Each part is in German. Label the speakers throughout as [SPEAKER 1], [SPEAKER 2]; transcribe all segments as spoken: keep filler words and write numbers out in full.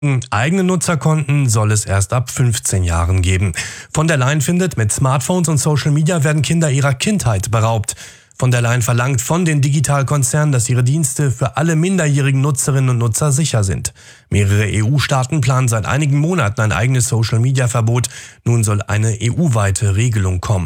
[SPEAKER 1] Eigene Nutzerkonten soll es erst ab fünfzehn Jahren geben. Von der Leyen findet, mit Smartphones und Social Media werden Kinder ihrer Kindheit beraubt. Von der Leyen verlangt von den Digitalkonzernen, dass ihre Dienste für alle minderjährigen Nutzerinnen und Nutzer sicher sind. Mehrere E U-Staaten planen seit einigen Monaten ein eigenes Social-Media-Verbot. Nun soll eine E U-weite Regelung kommen.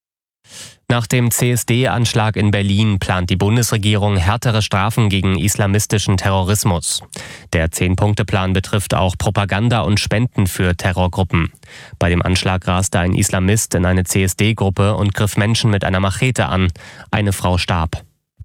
[SPEAKER 2] Nach dem C S D-Anschlag in Berlin plant die Bundesregierung härtere Strafen gegen islamistischen Terrorismus. Der Zehn-Punkte-Plan betrifft auch Propaganda und Spenden für Terrorgruppen. Bei dem Anschlag raste ein Islamist in eine C S D-Gruppe und griff Menschen mit einer Machete an. Eine Frau starb.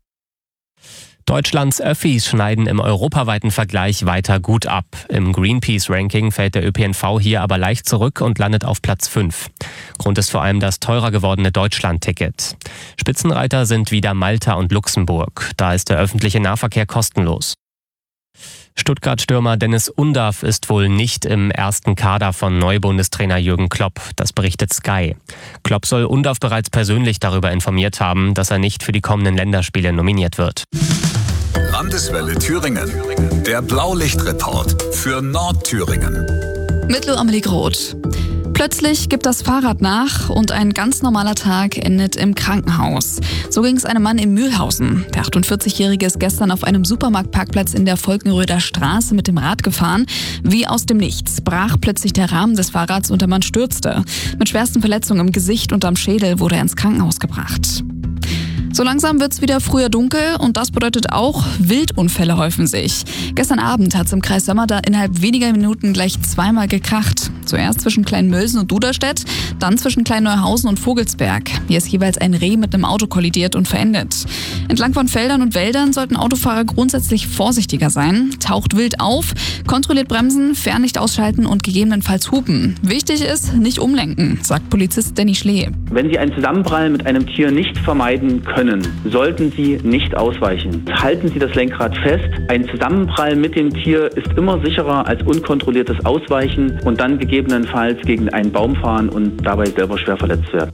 [SPEAKER 2] Deutschlands Öffis schneiden im europaweiten Vergleich weiter gut ab. Im Greenpeace-Ranking fällt der Ö P N V hier aber leicht zurück und landet auf Platz fünf. Grund ist vor allem das teurer gewordene Deutschland-Ticket. Spitzenreiter sind wieder Malta und Luxemburg. Da ist der öffentliche Nahverkehr kostenlos. Stuttgart-Stürmer Dennis Undav ist wohl nicht im ersten Kader von Neubundestrainer Jürgen Klopp. Das berichtet Sky. Klopp soll Undav bereits persönlich darüber informiert haben, dass er nicht für die kommenden Länderspiele nominiert wird.
[SPEAKER 3] Landeswelle Thüringen. Der Blaulichtreport für Nordthüringen.
[SPEAKER 4] Mit Lo Amelie Groth. Plötzlich gibt das Fahrrad nach und ein ganz normaler Tag endet im Krankenhaus. So ging es einem Mann in Mühlhausen. Der achtundvierzigjährige ist gestern auf einem Supermarktparkplatz in der Volkenröder Straße mit dem Rad gefahren. Wie aus dem Nichts brach plötzlich der Rahmen des Fahrrads und der Mann stürzte. Mit schwersten Verletzungen im Gesicht und am Schädel wurde er ins Krankenhaus gebracht. So langsam wird's wieder früher dunkel und das bedeutet auch, Wildunfälle häufen sich. Gestern Abend hat's im Kreis Sömmerda innerhalb weniger Minuten gleich zweimal gekracht. Zuerst zwischen Kleinmölsen und Duderstedt, dann zwischen Kleinneuhausen und Vogelsberg. Hier ist jeweils ein Reh mit einem Auto kollidiert und verendet. Entlang von Feldern und Wäldern sollten Autofahrer grundsätzlich vorsichtiger sein. Taucht wild auf, kontrolliert bremsen, Fernlicht ausschalten und gegebenenfalls hupen. Wichtig ist, nicht umlenken, sagt Polizist Danny Schlee.
[SPEAKER 5] Wenn Sie einen Zusammenprall mit einem Tier nicht vermeiden können, sollten Sie nicht ausweichen. Halten Sie das Lenkrad fest. Ein Zusammenprall mit dem Tier ist immer sicherer als unkontrolliertes Ausweichen und dann gegebenenfalls gegen einen Baum fahren und dabei selber schwer verletzt werden.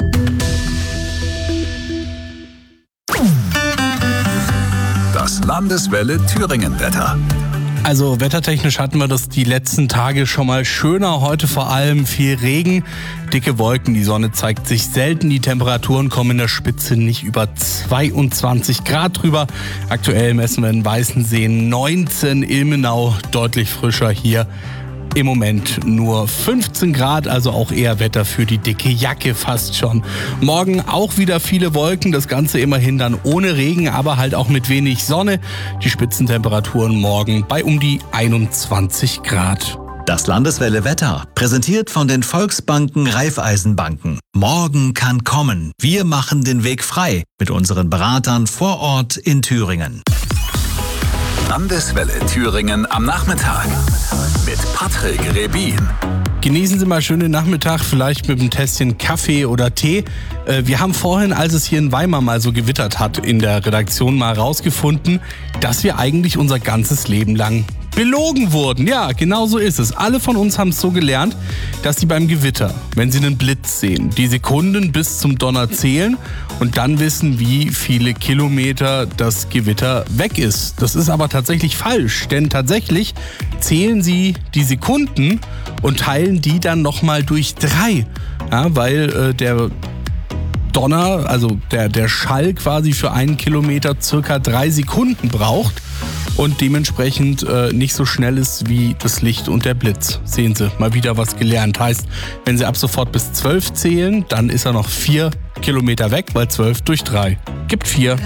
[SPEAKER 3] Das Landeswelle Thüringen-Wetter.
[SPEAKER 6] Also wettertechnisch hatten wir das die letzten Tage schon mal schöner. Heute vor allem viel Regen, dicke Wolken, die Sonne zeigt sich selten. Die Temperaturen kommen in der Spitze nicht über zweiundzwanzig Grad drüber. Aktuell messen wir in Weißensee neunzehn, Ilmenau deutlich frischer hier. Im Moment nur fünfzehn Grad, also auch eher Wetter für die dicke Jacke fast schon. Morgen auch wieder viele Wolken, das Ganze immerhin dann ohne Regen, aber halt auch mit wenig Sonne. Die Spitzentemperaturen morgen bei um die einundzwanzig Grad.
[SPEAKER 7] Das Landeswelle Wetter, präsentiert von den Volksbanken Raiffeisenbanken. Morgen kann kommen. Wir machen den Weg frei mit unseren Beratern vor Ort in Thüringen.
[SPEAKER 3] Landeswelle Thüringen am Nachmittag mit Patrick Rebin.
[SPEAKER 6] Genießen Sie mal schön den Nachmittag, vielleicht mit einem Tässchen Kaffee oder Tee. Wir haben vorhin, als es hier in Weimar mal so gewittert hat, in der Redaktion mal rausgefunden, dass wir eigentlich unser ganzes Leben lang belogen wurden. Ja, genau so ist es. Alle von uns haben es so gelernt, dass sie beim Gewitter, wenn sie einen Blitz sehen, die Sekunden bis zum Donner zählen und dann wissen, wie viele Kilometer das Gewitter weg ist. Das ist aber tatsächlich falsch, denn tatsächlich zählen sie die Sekunden und teilen die dann nochmal durch drei. Ja, weil äh, der Donner, also der, der Schall quasi für einen Kilometer circa drei Sekunden braucht und dementsprechend äh, nicht so schnell ist wie das Licht und der Blitz. Sehen Sie, mal wieder was gelernt. Heißt, wenn Sie ab sofort bis zwölf zählen, dann ist er noch vier Kilometer weg, weil zwölf durch drei gibt vier.